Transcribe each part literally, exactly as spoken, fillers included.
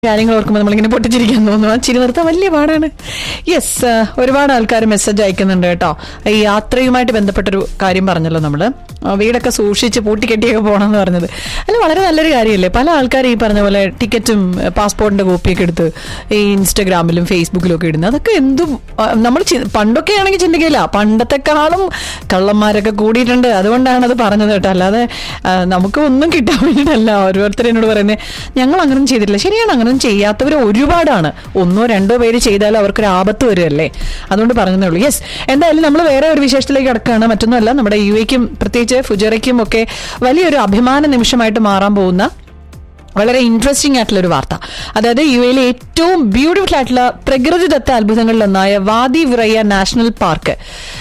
കാര്യങ്ങൾ ഓർക്കുമ്പോൾ നമ്മളിങ്ങനെ പൊട്ടിച്ചിരിക്കാൻ തോന്നുന്നു. ആ ചിരി നിർത്താൻ വലിയ പാടാണ്. യെസ്, ഒരുപാട് ആൾക്കാർ മെസ്സേജ് അയക്കുന്നുണ്ട് കേട്ടോ. ഈ യാത്രയുമായിട്ട് ബന്ധപ്പെട്ടൊരു കാര്യം പറഞ്ഞല്ലോ നമ്മള്, വീടൊക്കെ സൂക്ഷിച്ച് പൂട്ടിക്കെട്ടിയൊക്കെ പോകണമെന്ന് പറഞ്ഞത്. അല്ല, വളരെ നല്ലൊരു കാര്യമല്ലേ. പല ആൾക്കാർ ഈ പറഞ്ഞ പോലെ ടിക്കറ്റും പാസ്പോർട്ടിന്റെ കോപ്പിയൊക്കെ എടുത്ത് ഈ ഇൻസ്റ്റഗ്രാമിലും ഫേസ്ബുക്കിലും ഒക്കെ ഇടുന്നത്. അതൊക്കെ എന്തും നമ്മൾ പണ്ടൊക്കെ ആണെങ്കിൽ ചിന്തിക്കില്ല, പണ്ടത്തെക്കാളും കള്ളന്മാരൊക്കെ കൂടിയിട്ടുണ്ട്. അതുകൊണ്ടാണ് അത് പറഞ്ഞത് കേട്ടോ. അല്ലാതെ നമുക്ക് ഒന്നും കിട്ടാൻ വേണ്ടിയിട്ടല്ല. ഓരോരുത്തരോട് പറയുന്നത് ഞങ്ങൾ അങ്ങനെ ചെയ്തിട്ടില്ല. ശരിയാണ്, അങ്ങനെ ചെയ്യാത്തവർ ഒരുപാടാണ്. ഒന്നോ രണ്ടോ പേര് ചെയ്താലും അവർക്കൊരു ആപത്ത് വരുമല്ലേ. അതുകൊണ്ട് പറഞ്ഞതേ ഉള്ളൂ. യെസ്, എന്തായാലും നമ്മൾ വേറെ ഒരു വിശേഷത്തിലേക്ക് കിടക്കുകയാണ്. മറ്റൊന്നുമല്ല, നമ്മുടെ യു എക്കും പ്രത്യേകിച്ച് ഫുജറയ്ക്കും ഒക്കെ വലിയൊരു അഭിമാന നിമിഷമായിട്ട് മാറാൻ പോകുന്ന വളരെ ഇൻട്രസ്റ്റിംഗ് ആയിട്ടുള്ള ഒരു വാർത്ത. അതായത് യു എയിലെ ഏറ്റവും ബ്യൂട്ടിഫുൾ ആയിട്ടുള്ള പ്രകൃതിദത്ത അത്ഭുതങ്ങളിലൊന്നായ വാദി വിറയ്യ നാഷണൽ പാർക്ക്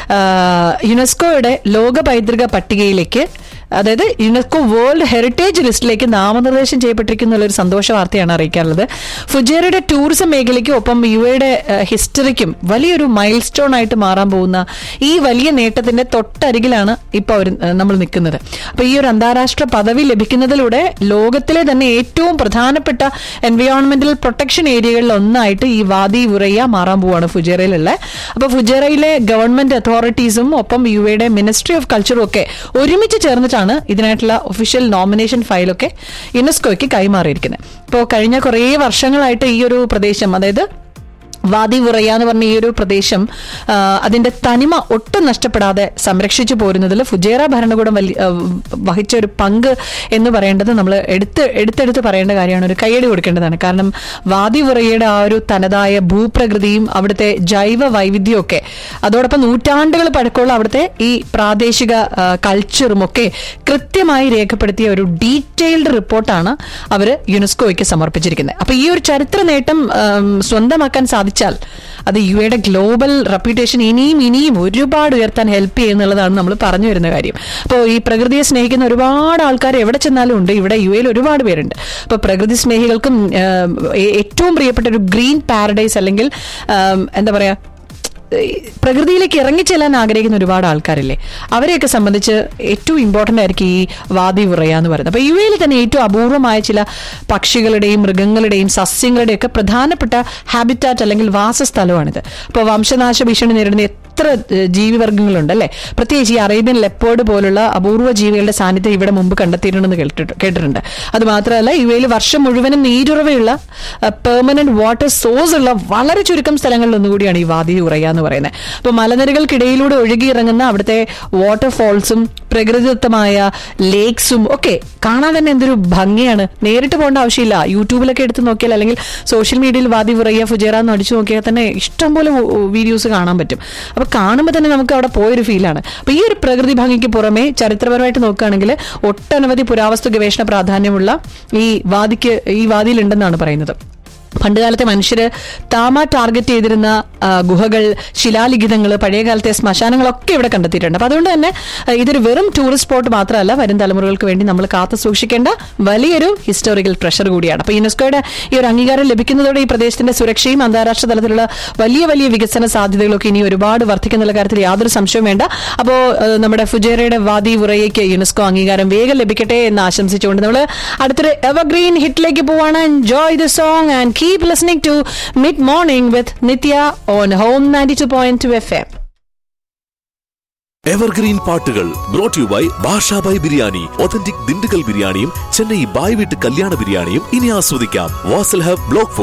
യുനെസ്കോയുടെ ലോക പൈതൃക പട്ടികയിലേക്ക്, അതായത് യുനെസ്കോ വേൾഡ് ഹെറിറ്റേജ് ലിസ്റ്റിലേക്ക് നാമനിർദ്ദേശം ചെയ്യപ്പെട്ടിരിക്കുന്ന ഒരു സന്തോഷ വാർത്തയാണ് അറിയിക്കാനുള്ളത്. ഫുജേറയുടെ ടൂറിസം മേഖലയ്ക്കും ഒപ്പം യു എയുടെ ഹിസ്റ്ററിക്കും വലിയൊരു മൈൽ സ്റ്റോൺ ആയിട്ട് മാറാൻ പോകുന്ന ഈ വലിയ നേട്ടത്തിന്റെ തൊട്ടരികിലാണ് ഇപ്പോൾ അവർ നമ്മൾ നിൽക്കുന്നത്. അപ്പൊ ഈ ഒരു അന്താരാഷ്ട്ര പദവി ലഭിക്കുന്നതിലൂടെ ലോകത്തിലെ തന്നെ ഏറ്റവും പ്രധാനപ്പെട്ട എൻവയോൺമെന്റൽ പ്രൊട്ടക്ഷൻ ഏരിയകളിൽ ഒന്നായിട്ട് ഈ വാദി വിറയ്യ മാറാൻ പോവാണ് ഫുജേറയിലുള്ള. അപ്പൊ ഫുജേറയിലെ ഗവൺമെന്റ് അതോറിറ്റീസും ഒപ്പം യു എയുടെ മിനിസ്ട്രി ഓഫ് കൾച്ചറും ഒക്കെ ഒരുമിച്ച് ചേർന്നിട്ടാണ് ഇതിനായിട്ടുള്ള ഒഫീഷ്യൽ നോമിനേഷൻ ഫയലൊക്കെ യുനെസ്കോയ്ക്ക് കൈമാറിയിരിക്കുന്നത്. ഇപ്പോൾ കഴിഞ്ഞ കുറേ വർഷങ്ങളായിട്ട് ഈ ഒരു പ്രദേശം, അതായത് വാദി വിറയ്യ എന്ന് പറഞ്ഞ ഈ ഒരു പ്രദേശം അതിന്റെ തനിമ ഒട്ടും നഷ്ടപ്പെടാതെ സംരക്ഷിച്ചു പോരുന്നതിൽ ഫുജേറ ഭരണകൂടം വലിയ വഹിച്ച ഒരു പങ്ക് എന്ന് പറയേണ്ടത് നമ്മൾ എടുത്ത് എടുത്തെടുത്ത് പറയേണ്ട കാര്യമാണ്. ഒരു കയ്യടി കൊടുക്കേണ്ടതാണ്. കാരണം വാദി വിറയ്യയുടെ ആ ഒരു തനതായ ഭൂപ്രകൃതിയും അവിടുത്തെ ജൈവ വൈവിധ്യവും ഒക്കെ, അതോടൊപ്പം നൂറ്റാണ്ടുകൾ പഴക്കമുള്ള അവിടുത്തെ ഈ പ്രാദേശിക കൾച്ചറും ഒക്കെ കൃത്യമായി രേഖപ്പെടുത്തിയ ഒരു ഡീറ്റെയിൽഡ് റിപ്പോർട്ടാണ് അവർ യുനെസ്കോയ്ക്ക് സമർപ്പിച്ചിരിക്കുന്നത്. അപ്പൊ ഈ ഒരു ചരിത്ര നേട്ടം സ്വന്തമാക്കാൻ സാധിക്കും ാൽ അത് യു എയുടെ ഗ്ലോബൽ റെപ്യൂട്ടേഷൻ ഇനിയും ഇനിയും ഒരുപാട് ഉയർത്താൻ ഹെൽപ്പ് ചെയ്യുന്നുള്ളതാണ് നമ്മൾ പറഞ്ഞു വരുന്ന കാര്യം. അപ്പോൾ ഈ പ്രകൃതിയെ സ്നേഹിക്കുന്ന ഒരുപാട് ആൾക്കാർ എവിടെ ചെന്നാലും ഉണ്ട്. ഇവിടെ യു എയിൽ ഒരുപാട് പേരുണ്ട്. അപ്പോൾ പ്രകൃതി സ്നേഹികൾക്കും ഏറ്റവും പ്രിയപ്പെട്ട ഒരു ഗ്രീൻ പാരഡൈസ് അല്ലെങ്കിൽ എന്താ പറയാ, പ്രകൃതിയിലേക്ക് ഇറങ്ങിച്ചെല്ലാൻ ആഗ്രഹിക്കുന്ന ഒരുപാട് ആൾക്കാരില്ലേ, അവരെയൊക്കെ സംബന്ധിച്ച് ഏറ്റവും ഇമ്പോർട്ടൻ്റ് ആയിരിക്കും ഈ വാദി വിറയ്യ എന്ന് പറയുന്നത്. അപ്പോൾ യു എയിൽ തന്നെ ഏറ്റവും അപൂർവമായ ചില പക്ഷികളുടെയും മൃഗങ്ങളുടെയും സസ്യങ്ങളുടെയും ഒക്കെ പ്രധാനപ്പെട്ട ഹാബിറ്റാറ്റ് അല്ലെങ്കിൽ വാസസ്ഥലമാണിത്. അപ്പോൾ വംശനാശ ഭീഷണി നേരിടുന്ന എത്ര ജീവിവർഗ്ഗങ്ങളുണ്ട് അല്ലേ. പ്രത്യേകിച്ച് ഈ അറേബ്യൻ ലെപ്പേർഡ് പോലുള്ള അപൂർവ ജീവികളുടെ സാന്നിധ്യം ഇവിടെ മുമ്പ് കണ്ടെത്തിയിട്ടുണ്ടെന്ന് കേട്ടിട്ടുണ്ട്. അത് മാത്രമല്ല, യു എയിൽ വർഷം മുഴുവനും നീരുറവയുള്ള പെർമനന്റ് വാട്ടർ സോഴ്സ് ഉള്ള വളരെ ചുരുക്കം സ്ഥലങ്ങളിൽ ഒന്നുകൂടിയാണ് ഈ വാദി വിറയ്യ എന്ന് പറയുന്നത്. അപ്പൊ മലനിരകൾക്കിടയിലൂടെ ഒഴുകിയിറങ്ങുന്ന അവിടുത്തെ വാട്ടർഫോൾസും പ്രകൃതിദത്തമായ ലേക്സും ഒക്കെ കാണാൻ തന്നെ എന്തൊരു ഭംഗിയാണ്. നേരിട്ട് പോകേണ്ട ആവശ്യമില്ല. യൂട്യൂബിലൊക്കെ എടുത്ത് നോക്കിയാൽ അല്ലെങ്കിൽ സോഷ്യൽ മീഡിയയിൽ വാദി വിറയ്യ ഫുജേറ എന്ന് അടിച്ചു നോക്കിയാൽ തന്നെ ഇഷ്ടംപോലെ വീഡിയോസ് കാണാൻ പറ്റും. അപ്പൊ കാണുമ്പോൾ തന്നെ നമുക്ക് അവിടെ പോയൊരു ഫീലാണ്. അപ്പൊ ഈ ഒരു പ്രകൃതി ഭംഗിക്ക് പുറമെ ചരിത്രപരമായിട്ട് നോക്കുകയാണെങ്കിൽ ഒട്ടനവധി പുരാവസ്തു ഗവേഷണ പ്രാധാന്യമുള്ള ഈ വാദിക്ക് ഈ വാദിയിലുണ്ടെന്നാണ് പറയുന്നത്. പണ്ടുകാലത്തെ മനുഷ്യര് താമ ടാർഗറ്റ് ചെയ്തിരുന്ന ഗുഹകൾ, ശിലാലിഖിതങ്ങൾ, പഴയകാലത്തെ ശ്മശാനങ്ങളൊക്കെ ഇവിടെ കണ്ടെത്തിയിട്ടുണ്ട്. അപ്പൊ അതുകൊണ്ട് തന്നെ ഇതൊരു വെറും ടൂറിസ്റ്റ് സ്പോട്ട് മാത്രമല്ല, വരും തലമുറകൾക്ക് വേണ്ടി നമ്മൾ കാത്തു സൂക്ഷിക്കേണ്ട വലിയൊരു ഹിസ്റ്റോറിക്കൽ ട്രഷർ കൂടിയാണ്. അപ്പൊ യുനെസ്കോയുടെ ഈ ഒരു അംഗീകാരം ലഭിക്കുന്നതോടെ ഈ പ്രദേശത്തിന്റെ സുരക്ഷയും അന്താരാഷ്ട്ര തലത്തിലുള്ള വലിയ വലിയ വികസന സാധ്യതകളൊക്കെ ഇനി ഒരുപാട് വർദ്ധിക്കുന്ന കാര്യത്തിൽ യാതൊരു സംശയവും വേണ്ട. അപ്പോൾ നമ്മുടെ ഫുജേറയുടെ വാദി വിറയ്യയ്ക്ക് യുനെസ്കോ അംഗീകാരം വേഗം ലഭിക്കട്ടെ എന്ന് ആശംസിച്ചുകൊണ്ട് നമ്മൾ അടുത്തൊരു എവർഗ്രീൻ ഹിറ്റിലേക്ക് പോവാണ്. Enjoy the song and keep listening to Mid Morning with Nitya on Home ninety-two point two F M. Evergreen പാട്ടുകൾ ബ്രോട്ട് യു ബൈ ഭാഷ ബൈ ബിരിയാണി. ഒതന്റിക് ദിണ്ടുകൽ ബിരിയാണിയും ചെന്നൈ ബായ് വീട്ട് കല്യാണ ബിരിയാണിയും ഇനി ആസ്വദിക്കാം. Wasl hub block